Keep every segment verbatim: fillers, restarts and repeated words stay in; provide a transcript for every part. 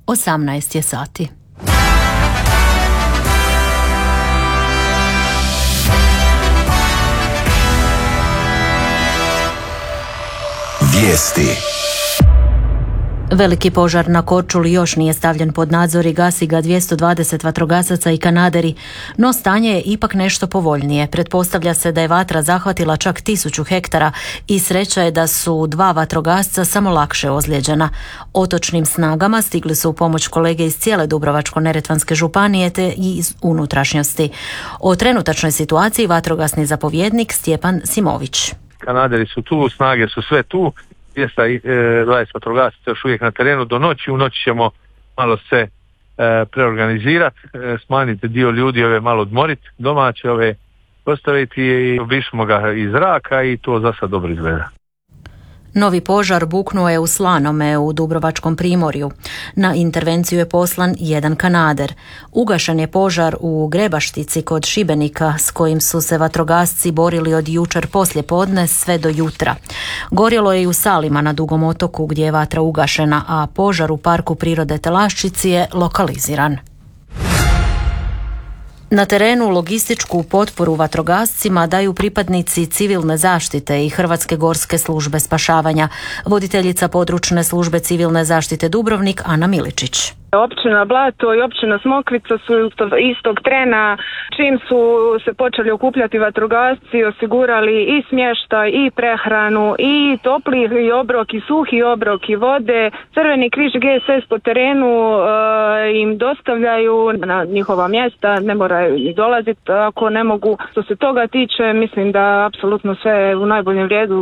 osamnaest je sati. Vijesti. Veliki požar na Korčuli još nije stavljen pod nadzor i gasi ga dvjesto dvadeset vatrogasaca i kanaderi, no stanje je ipak nešto povoljnije. Pretpostavlja se da je vatra zahvatila čak tisuću hektara i sreća je da su dva vatrogasca samo lakše ozlijeđena. Otočnim snagama stigli su u pomoć kolege iz cijele Dubrovačko-neretvanske županije te i iz unutrašnjosti. O trenutačnoj situaciji vatrogasni zapovjednik Stjepan Simović. Kanaderi su tu, snage su sve tu. dvjesto dvadeset vatrogasaca još uvijek na terenu do noći. U noći ćemo malo se e, preorganizirati, e, smanjiti dio ljudi, ove malo odmoriti, domaće ove postaviti i obišemo ga iz zraka i to za sad dobro izgleda. Novi požar buknuo je u Slanome u Dubrovačkom primorju. Na intervenciju je poslan jedan kanader. Ugašen je požar u Grebaštici kod Šibenika s kojim su se vatrogasci borili od jučer poslje podne sve do jutra. Gorjelo je i u Salima na Dugom otoku gdje je vatra ugašena, a požar u Parku prirode Telaščici je lokaliziran. Na terenu logističku potporu vatrogascima daju pripadnici civilne zaštite i Hrvatske gorske službe spašavanja. Voditeljica područne službe civilne zaštite Dubrovnik Ana Miličić. Općina Blato i općina Smokvica su istog trena, čim su se počeli okupljati vatrogasci, osigurali i smještaj i prehranu i topli i obrok i suhi obrok i vode. Crveni križ G S S po terenu e, im dostavljaju na njihova mjesta, ne moraju ni dolaziti ako ne mogu. Što se toga tiče, mislim da apsolutno sve u najboljem redu.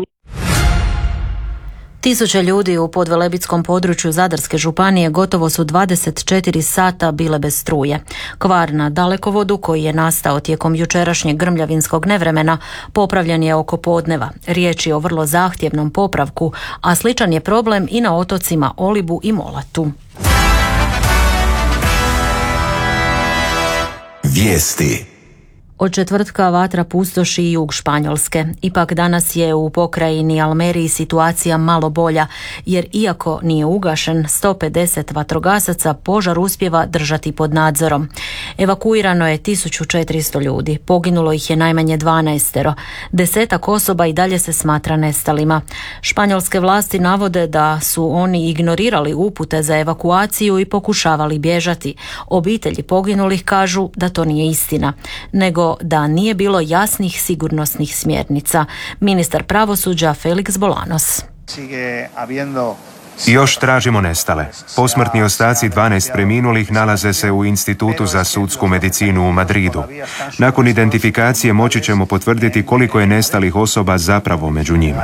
Tisuće ljudi u podvelebitskom području Zadarske županije gotovo su dvadeset četiri sata bile bez struje. Kvar na dalekovodu koji je nastao tijekom jučerašnjeg grmljavinskog nevremena popravljen je oko podneva. Riječ je o vrlo zahtjevnom popravku, a sličan je problem i na otocima Olibu i Molatu. Vijesti. Od četvrtka vatra pustoši i jug Španjolske. Ipak danas je u pokrajini Almeriji situacija malo bolja, jer iako nije ugašen, sto pedeset vatrogasaca požar uspijeva držati pod nadzorom. Evakuirano je tisuću četiristo ljudi, poginulo ih je najmanje dvanaestero. Desetak osoba i dalje se smatra nestalima. Španjolske vlasti navode da su oni ignorirali upute za evakuaciju i pokušavali bježati. Obitelji poginulih kažu da to nije istina, nego da nije bilo jasnih sigurnosnih smjernica. Ministar pravosuđa Felix Bolanos. Još tražimo nestale. Posmrtni ostaci dvanaest preminulih nalaze se u Institutu za sudsku medicinu u Madridu. Nakon identifikacije moći ćemo potvrditi koliko je nestalih osoba zapravo među njima.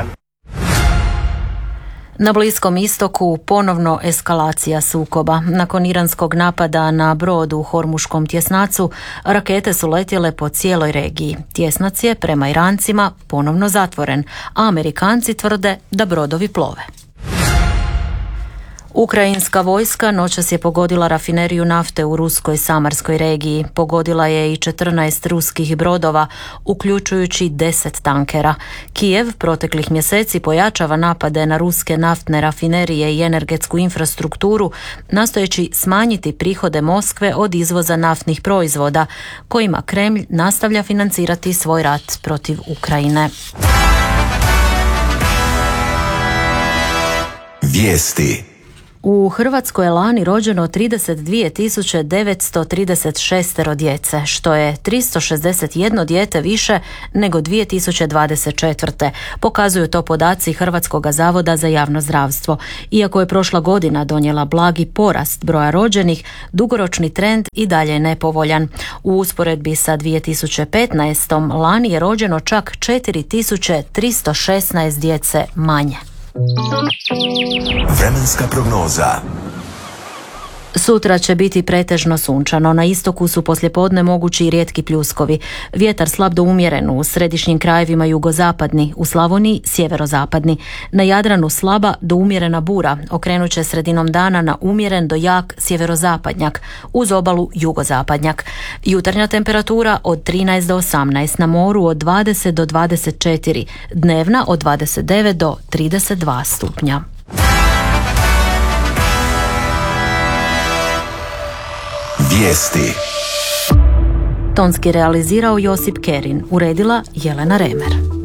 Na Bliskom istoku ponovno eskalacija sukoba. Nakon iranskog napada na brod u Hormuškom tjesnacu, rakete su letjele po cijeloj regiji. Tjesnac je, prema Irancima, ponovno zatvoren, a Amerikanci tvrde da brodovi plove. Ukrajinska vojska noćas je pogodila rafineriju nafte u ruskoj Samarskoj regiji. Pogodila je i četrnaest ruskih brodova, uključujući deset tankera. Kijev proteklih mjeseci pojačava napade na ruske naftne rafinerije i energetsku infrastrukturu, nastojeći smanjiti prihode Moskve od izvoza naftnih proizvoda, kojima Kremlj nastavlja financirati svoj rat protiv Ukrajine. Vijesti. U Hrvatskoj je lani rođeno trideset dvije tisuće devetsto trideset šest djece, što je tristo šezdeset jedno dijete više nego dvije tisuće dvadeset četvrte. Pokazuju to podaci Hrvatskog zavoda za javno zdravstvo. Iako je prošla godina donijela blagi porast broja rođenih, dugoročni trend i dalje je nepovoljan. U usporedbi sa dvije tisuće petnaestom lani je rođeno čak četiri tisuće tristo šesnaest djece manje. Vremenska prognoza. Sutra će biti pretežno sunčano. Na istoku su poslijepodne mogući i rijetki pljuskovi. Vjetar slab do umjeren u središnjim krajevima jugozapadni, u Slavoniji sjeverozapadni. Na Jadranu slaba do umjerena bura, okrenut će sredinom dana na umjeren do jak sjeverozapadnjak, uz obalu jugozapadnjak. Jutarnja temperatura od trinaest do osamnaest, na moru od dvadeset do dvadeset četiri, dnevna od dvadeset devet do trideset dva stupnja. Vijesti. Tonski realizirao Josip Kerin, uredila Jelena Remer.